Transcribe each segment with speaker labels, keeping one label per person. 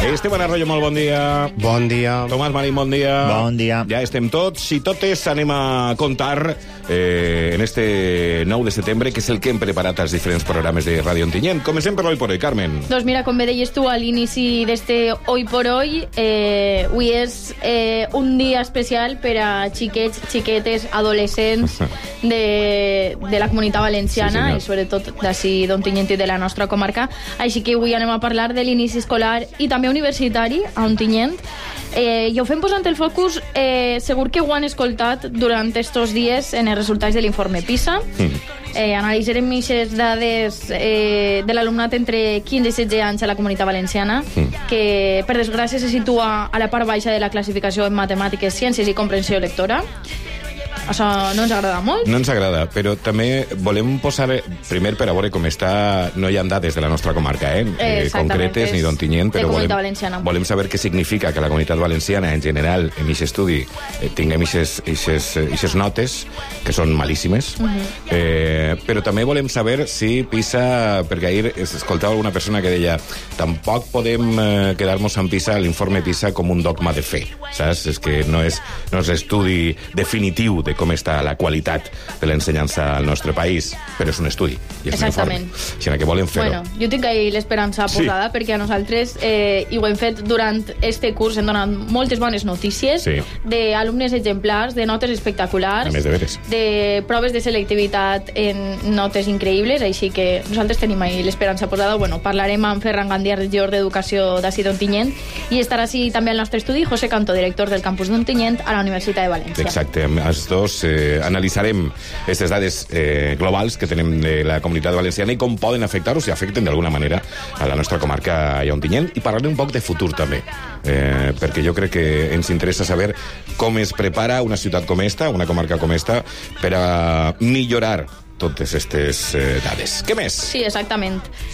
Speaker 1: Esteban Arroyo, molt bon dia.
Speaker 2: Bon dia.
Speaker 1: Tomàs Marín, bon dia.
Speaker 3: Bon dia.
Speaker 1: Ja estem tots i totes. Anem a contar en este 9 de setembre que és el que hem preparat als diferents programes de Ràdio Ontinyent. Comencem per Hoy por Hoy, Carmen.
Speaker 4: Doncs mira, com bé deies tu a l'inici d'este Hoy por Hoy, avui és un dia especial per a xiquets, xiquetes, adolescents de la Comunitat Valenciana,
Speaker 1: Sí,
Speaker 4: i sobretot d'ací d'Ontinyent i de la nostra comarca. Així que avui anem a parlar de l'inici escolar i també universitari a Ontinyent. I ho fem posant el focus, segur que ho han escoltat durant estos dies en els resultats de l'informe PISA. Analitzarem aquestes dades de l'alumnat entre 15 i 16 anys a la Comunitat Valenciana, que per desgràcia se situa a la part baixa de la classificació en matemàtiques, ciències i comprensió lectora. Això no ens agrada molt.
Speaker 1: No ens agrada, però també volem posar, primer per a veure com està, no hi ha dades de la nostra comarca, concretes ni d'Ontinyent, però volem saber què significa que la Comunitat Valenciana en general en aquest estudi tinguem aquestes notes, que són malíssimes, però també volem saber si PISA, perquè ahir escoltava alguna persona que deia tampoc podem quedar-nos amb PISA, l'informe PISA, com un dogma de fe, saps? És que no és l'estudi definitiu de com està la qualitat de l'ensenyança al nostre país, però és un estudi i és un informe. Així que volem fer-ho.
Speaker 4: Bueno, jo tinc ahí l'esperança posada, perquè a nosaltres, i ho hem fet durant este curs, hem donat moltes bones notícies d'alumnes exemplars, de notes espectaculars, de proves de selectivitat en notes increïbles, així que nosaltres tenim ahí l'esperança posada. Bueno, parlarem amb Ferran Gandia, regidor d'Educació d'ací d'Ontinyent, i estarà així també al nostre estudi José Cantó, director del campus d'Ontinyent a la Universitat de València.
Speaker 1: Exacte, els dos analitzarem aquestes dades globals que tenem de la Comunitat Valenciana i com poden afectar o si afecten d'alguna manera a la nostra comarca i a Ontinyent, i parlarem un poc de futur també, perquè jo crec que ens interessa saber com es prepara una ciutat com esta, una comarca com esta, per a millorar totes aquestes dades. Què més?
Speaker 4: Sí, exactament.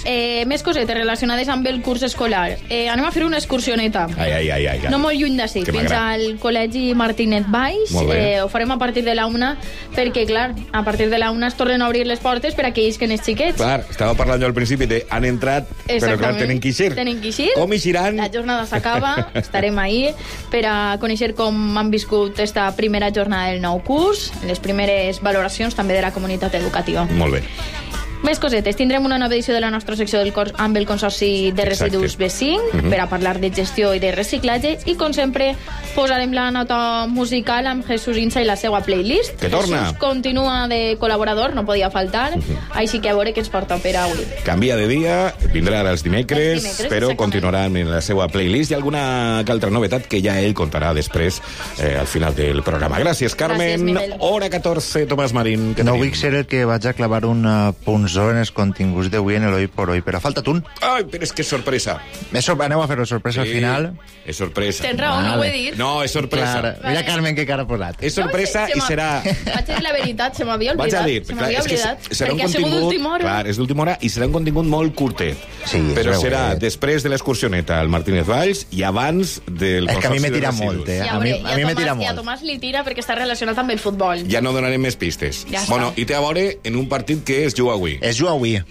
Speaker 4: Més cosetes relacionades amb el curs escolar. Anem a fer una excursioneta.
Speaker 1: Ai.
Speaker 4: No molt lluny d'ací, fins al Col·legi Martínez Valls. Ho farem a partir de la 1, perquè, clar, a partir de la 1 es tornen a obrir les portes per a aquells que n'és xiquets.
Speaker 1: Clar, estava parlant jo al principi de han entrat, però clar, tenen que eixir. Com eixiran?
Speaker 4: La jornada s'acaba, estarem ahí per a conèixer com han viscut esta primera jornada del nou curs, les primeres valoracions també de la comunitat educativa.
Speaker 1: Molt bé.
Speaker 4: Més cosetes. Tindrem una nova edició de la nostra secció amb el Consorci de Residus B5 per a parlar de gestió i de reciclatge, i com sempre posarem la nota musical amb Jesús Insa i la seva playlist.
Speaker 1: Que torna.
Speaker 4: Jesús continua de col·laborador, no podia faltar, així que a veure què ens porta per avui.
Speaker 1: Canvia de dia, vindrà ara els dimecres, però continuarà en la seva playlist i alguna altra novetat que ja ell contarà després al final del programa. Gràcies, Carmen.
Speaker 4: Gràcies,
Speaker 1: hora 14, Tomàs Marín.
Speaker 3: No vull ser el que vaig a clavar un punzó en els continguts d'avui en el Hoy por Hoy, però falta un.
Speaker 1: Ai, però és que és sorpresa.
Speaker 3: Aneu a fer-ho sorpresa al final.
Speaker 1: És sorpresa.
Speaker 4: Tens raó, no ho he dit.
Speaker 1: No, és sorpresa.
Speaker 3: Clar, mira, Carmen, que cara ha posat.
Speaker 1: És sorpresa i serà...
Speaker 4: Vaig dir la veritat, se m'havia oblidat.
Speaker 1: Vaig a dir,
Speaker 4: se m'havia oblidat.
Speaker 1: Serà un
Speaker 4: perquè ha sigut
Speaker 1: contingut...
Speaker 4: d'última hora.
Speaker 1: Clar, és d'última hora i serà un contingut molt curtet.
Speaker 3: Sí,
Speaker 1: però serà després de l'excursioneta al Martínez Valls i abans del
Speaker 3: és que a mi
Speaker 1: Consorci
Speaker 3: me tira
Speaker 1: de
Speaker 3: molt,
Speaker 1: Residus.
Speaker 3: A mi me tira molt.
Speaker 4: I a Tomàs li tira perquè està relacionat amb el futbol.
Speaker 1: Ja no donarem més pistes.
Speaker 4: Ja
Speaker 1: bueno, i té a veure en un partit que es juga avui.
Speaker 3: Es juga avui.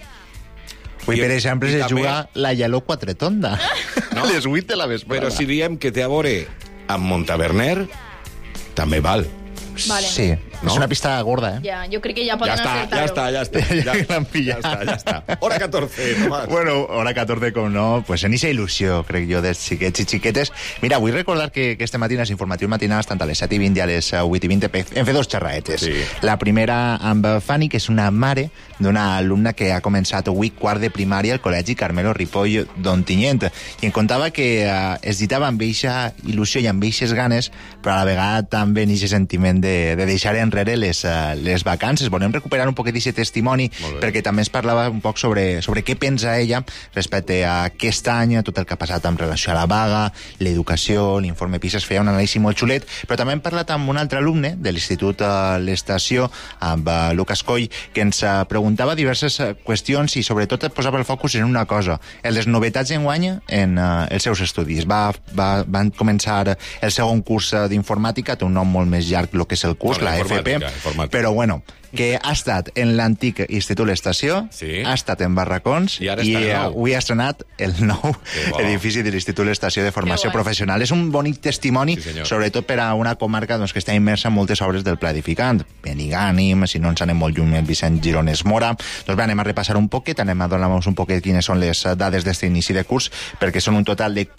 Speaker 3: Avui, per exemple, se juga la Llaló Quatretonda.
Speaker 1: No?
Speaker 3: A les 8 de la vesprada.
Speaker 1: Però si diem que té a veure amb Montaverner, també val.
Speaker 4: Vale.
Speaker 3: Sí, no? És una pista gorda,
Speaker 4: Ja, jo crec que ja poden acertar-ho.
Speaker 1: Ja està. Hora 14, Tomàs.
Speaker 3: Bueno, hora 14, com no, pues en eixa il·lusió, crec jo, dels xiquets i xiquetes. Mira, vull recordar que este matí en els informatius matinals, tant a les 7:20 i a les 8:20, hem fet dos xerraetes. Sí. La primera amb Fanny, que és una mare d'una alumna que ha començat avui quart de primària al Col·legi Carmelo Ripoll d'Ontinyent, i em contava que es ditava amb eixa il·lusió i amb eixes ganes, però a la vegada també en eixe sentiment de deixar enrere les vacances. Volem recuperar un poquet d'aquest testimoni, perquè també ens parlava un poc sobre què pensa ella respecte a aquest any, tot el que ha passat en relació a la vaga, l'educació, l'informe PISA. Es feia un anàlisi molt xulet, però també hem parlat amb un altre alumne de l'Institut L'Estació, amb Lucas Coll, que ens preguntava diverses qüestions i sobretot posava el focus en una cosa, les novetats d'enguany en els seus estudis. Van començar el segon curs d'informàtica, té un nom molt més llarg el que és el curs, la FP, però bueno, que ha estat en l'antic Institut L'Estació, ha estat en barracons i avui ha estrenat el nou edifici de l'Institut L'Estació de Formació Professional. És un bonic testimoni, sobretot per a una comarca que està immersa en moltes obres del Pla Edificant. Benigànim, si no ens anem molt lluny, el Vicent Gironès Mora. Doncs bé, anem a repassar un poquet, anem a donar-nos un poquet quines són les dades d'aquest inici de curs, perquè són un total de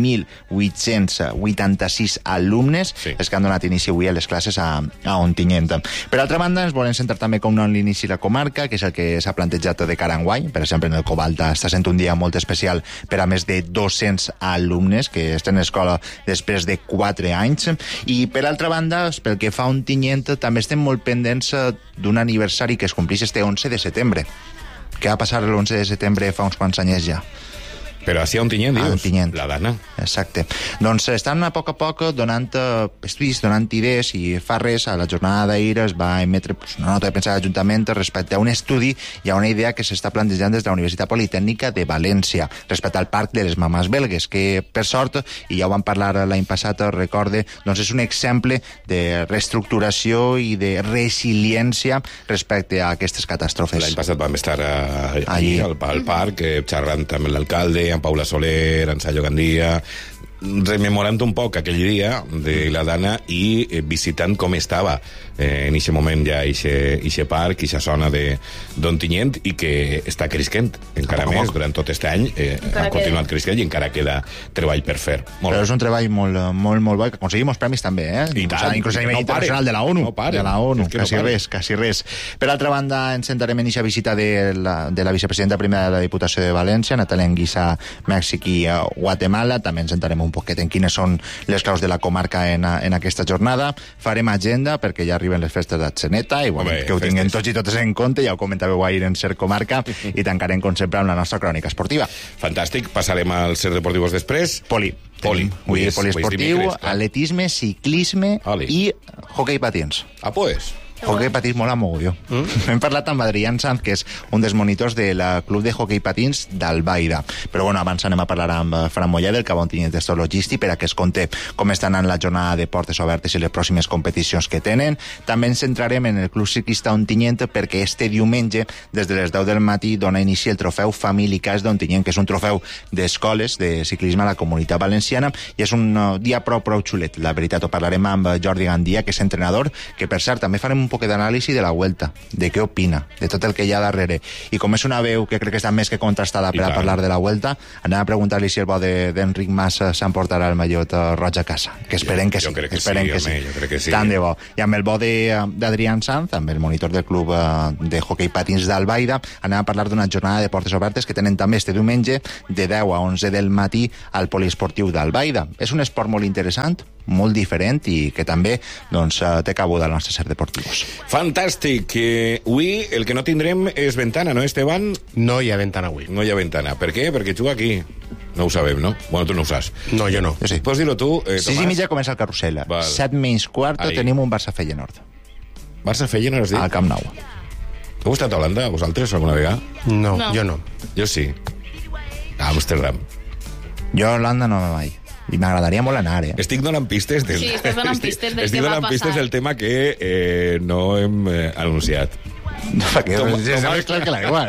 Speaker 3: 4.886 alumnes els que han donat inici avui a les classes a Ontinyent. Per altra banda, ens volem centrar també com no en l'inici de la comarca, que és el que s'ha plantejat de cara a enguany. Per exemple, en el Covalta està sent un dia molt especial per a més de 200 alumnes que estan a l'escola després de 4 anys. I per altra banda, pel que fa a Ontinyent, també estem molt pendents d'un aniversari que es compleix este 11 de setembre. Què va passar l'11 de setembre fa uns quants anys ja?
Speaker 1: Però així a Ontinyent, dius?
Speaker 3: Ontinyent.
Speaker 1: La Dana.
Speaker 3: Exacte. Doncs estan a poc donant estudis, donant idees, i fa res, a la jornada d'ahir es va emetre una nota de premsa de l'Ajuntament respecte a un estudi i a una idea que s'està plantejant des de la Universitat Politècnica de València, respecte al Parc de les Mamàs Belgues, que, per sort, i ja ho vam parlar l'any passat, recorde, doncs és un exemple de reestructuració i de resiliència respecte a aquestes catàstrofes.
Speaker 1: L'any passat vam estar allí al parc, xerrant amb l'alcalde, en Paula Soler, en Sallo Gandia, rememorant un poc aquell dia de la Dana i visitant com estava en aquest moment ja aquest parc, aquesta zona d'Ontinyent, i que està creixent encara més durant tot aquest any, ha continuat creixent i encara queda treball per fer.
Speaker 3: Però és un treball molt bo, que aconseguim els premis també, inclús a nivell internacional de la ONU. De la ONU, quasi res. Per altra banda, ens sentarem en aquesta visita de la vicepresidenta primera de la Diputació de València, Natàlia Anguissa, Mèxic i Guatemala. També ens sentarem un poquet en quines són les claus de la comarca en aquesta jornada. Farem agenda, perquè ja arriben les festes d'Atzeneta, i que ho tinguem tots i totes en compte, ja ho comentàveu ahir en Ser Comarca, i tancarem, com sempre, amb la nostra crònica esportiva.
Speaker 1: Fantàstic, passarem al Ser Deportivos després.
Speaker 3: Poliesportiu, atletisme, ciclisme i hoquei patins.
Speaker 1: Pues...
Speaker 3: Hoquei patins mola mogolló. Hem parlat amb Adrián Sanz, que és un dels monitors del Club de Hoquei Patins d'Albaida. Però bueno, abans anem a parlar amb Fran Mollà, del Ontinyent Logístic, per a que es conté com estan en la jornada de portes obertes i les pròximes competicions que tenen. També ens centrarem en el Club Ciclista Ontinyent, perquè este diumenge, des de les 10 del matí, dona inici el trofeu Family Cas d'Ontinyent, que és un trofeu d'escoles de ciclisme a la Comunitat Valenciana, i és un dia prou xulet. La veritat, ho parlarem amb Jordi Gandia, que és entrenador, que per cert també farem un poc d'anàlisi de la Vuelta, de què opina, de tot el que hi ha darrere. I com és una veu que crec que està més que contrastada per a parlar de la Vuelta, anem a preguntar-li si el bo d'Enric Mas s'emportarà el mallot roig a casa, que esperem que sí.
Speaker 1: Jo crec que sí.
Speaker 3: Tant de bo. I amb el bo d'Adrián Sanz, amb el monitor del Club de Hoquei Patins d'Albaida, anem a parlar d'una jornada de portes obertes que tenen també este diumenge de 10 a 11 del matí al poliesportiu d'Albaida. És un esport molt interessant, molt diferent, i que també té cabuda al nostre Ser Deportivos.
Speaker 1: Fantàstic. Avui el que no tindrem és ventana, no, Esteban?
Speaker 2: No hi ha ventana avui.
Speaker 1: No hi ha ventana. Per què? Perquè juga aquí. No ho sabem, no? Bueno, tu no ho saps.
Speaker 2: No, jo no.
Speaker 3: Jo sí.
Speaker 1: Pots dir-ho tu, Tomàs?
Speaker 3: 6:30 comença el carrusel. 7:15 tenim un Barça-Feyenoord.
Speaker 1: Barça-Feyenoord, has dit?
Speaker 3: Al Camp Nou.
Speaker 1: Heu estat a Holanda, vosaltres, alguna vegada?
Speaker 2: No, jo no.
Speaker 1: Jo sí. A Amsterdam.
Speaker 3: Jo a Holanda no me mai. I m'agradaria molt anar,
Speaker 1: Estic donant pistes del...
Speaker 4: Sí, estàs donant pistes del
Speaker 1: Estic
Speaker 4: que va
Speaker 1: donant
Speaker 4: passar.
Speaker 1: pistes del tema que no hem anunciat.
Speaker 3: Perquè és clar que l'aigua.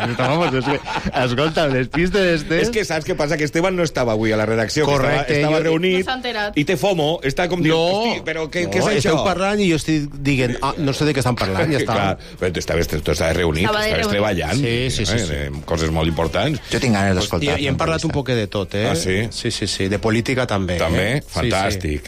Speaker 3: Escolta, les pistes...
Speaker 1: És que saps què passa? Que Esteban no estava avui a la redacció.
Speaker 2: Correcte.
Speaker 1: Estava reunit
Speaker 4: No s'ha enterat.
Speaker 1: i té FOMO. Està com dient, hosti, però què és això?
Speaker 2: Esteu parlant i jo estic dient, no sé de què estan parlant, ja està.
Speaker 1: Clar, però tu estaves reunit, estaves treballant.
Speaker 2: Sí.
Speaker 1: Coses molt importants.
Speaker 3: Jo tinc ganes d'escoltar.
Speaker 2: I hem parlat un poc de tot,
Speaker 1: Ah, sí?
Speaker 2: Sí. De política també.
Speaker 1: També? Fantàstic.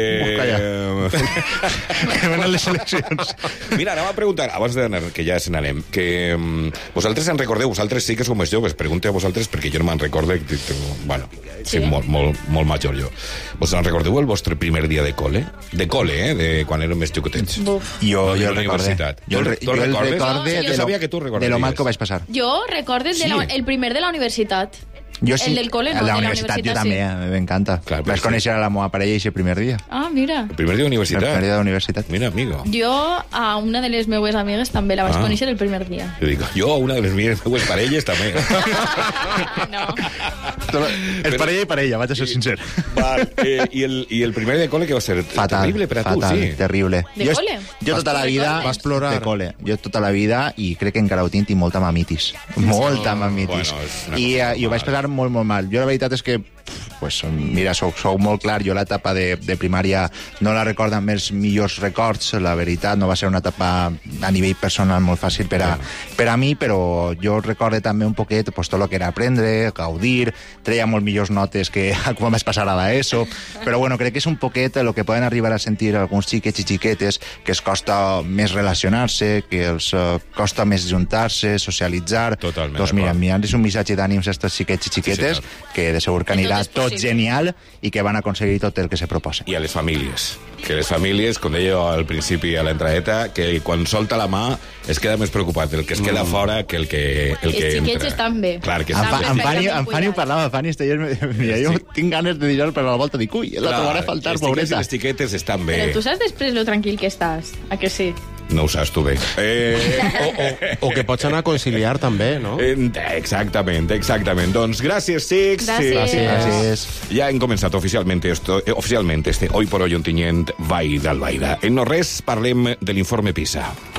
Speaker 3: Que venen les eleccions.
Speaker 1: Mira, anava a preguntar, abans d'anar, que ja se n'anem, que vosaltres en recordeu, vosaltres sí que sou més joves, pregunte a vosaltres, perquè jo no me'n recorde, bueno, sí, molt major jo. Vos en recordeu el vostre primer dia de col·le? De col·le, de quan érem més xicotets.
Speaker 3: Jo el recorde. Jo el recorde
Speaker 1: de lo mal que ho vaig passar.
Speaker 4: Jo recorde el primer de la universitat.
Speaker 3: Jo sí,
Speaker 4: el del col·le, no?
Speaker 3: El de la
Speaker 4: De
Speaker 3: universitat, jo també,
Speaker 4: sí.
Speaker 3: m'encanta. Vaig conèixer la meva parella aquest primer dia.
Speaker 4: Ah, mira.
Speaker 1: El primer dia d'universitat?
Speaker 3: El primer dia d'universitat.
Speaker 1: Mira, amigo.
Speaker 4: Jo a una de les meues amigues també la vaig conèixer el primer dia.
Speaker 1: Jo dic, jo a una de les meues parelles també.
Speaker 4: No.
Speaker 3: És parella i parella, vaig a ser sincer.
Speaker 1: Val, i el primer dia de col·le que va ser terrible per a tu, sí.
Speaker 3: Terrible.
Speaker 4: De col·le?
Speaker 3: Jo tota la vida...
Speaker 2: Vas plorar.
Speaker 3: De col·le. Jo tota la vida, i crec que encara ho tinc, molta mamitis. Molta mamitis.
Speaker 1: Bueno,
Speaker 3: I ho vaig passar molt, molt mal. Jo la veritat és que pues, mira, sou molt clar, jo l'etapa de primària no la recordo amb els millors records, la veritat, no va ser una etapa a nivell personal molt fàcil per a mi, però jo recordo també un poquet pues, tot el que era aprendre, gaudir, treia molt millors notes que quan vaig passar a l'ESO, però bueno, crec que és un poquet el que poden arribar a sentir alguns xiquets i xiquetes, que es costa més relacionar-se, que els costa més juntar-se, socialitzar.
Speaker 1: Totalment.
Speaker 3: Doncs mira, és un missatge d'ànims a estos xiquets i xiquetes, que de segur que anirà tot genial i que van aconseguir tot el que se proposa.
Speaker 1: I a les famílies. Que les famílies, com deia al principi a l'entradeta, que quan solta la mà es queda més preocupat el que es queda fora que el que
Speaker 4: Els xiquets estan bé.
Speaker 1: Clar que
Speaker 3: En Fanny ho parlava, Fanny, mira, jo tinc ganes de dir-ho per la volta, dic, ui, la trobaré a faltar, pobreta.
Speaker 1: Les xiquetes estan bé.
Speaker 4: Però tu saps després lo tranquil que estàs, a que sí?
Speaker 1: No ho saps tu bé.
Speaker 2: O que pots anar a conciliar també, no?
Speaker 1: Exactament. Doncs gràcies, Six.
Speaker 3: Gràcies.
Speaker 1: Ja hem començat oficialment este Hoy por Hoy Ontinyent Vall d'Albaida. En no res parlem de l'informe PISA.